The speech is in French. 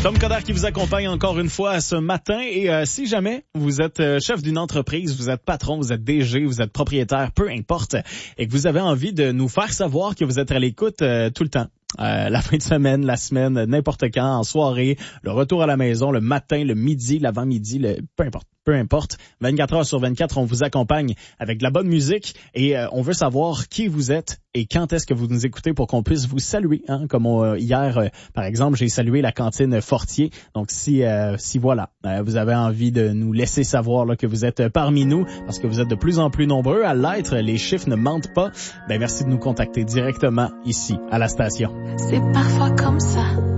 Tom Coderre qui vous accompagne encore une fois ce matin. Et si jamais vous êtes chef d'une entreprise, vous êtes patron, vous êtes DG, vous êtes propriétaire, peu importe, et que vous avez envie de nous faire savoir que vous êtes à l'écoute tout le temps. La fin de semaine, la semaine, n'importe quand, en soirée, le retour à la maison, le matin, le midi, l'avant-midi, peu importe. 24 heures sur 24, on vous accompagne avec de la bonne musique et on veut savoir qui vous êtes et quand est-ce que vous nous écoutez pour qu'on puisse vous saluer. Hein? Comme hier, par exemple, j'ai salué la cantine Fortier. Donc si voilà, vous avez envie de nous laisser savoir là, que vous êtes parmi nous, parce que vous êtes de plus en plus nombreux à l'être, les chiffres ne mentent pas, merci de nous contacter directement ici à la station. C'est parfois comme ça.